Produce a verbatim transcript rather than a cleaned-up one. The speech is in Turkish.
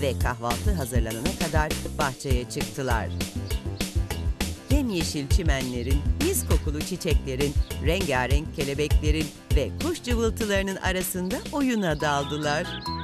ve kahvaltı hazırlanana kadar bahçeye çıktılar. Yemyeşil çimenlerin, mis kokulu çiçeklerin, rengarenk kelebeklerin ve kuş cıvıltılarının arasında oyuna daldılar.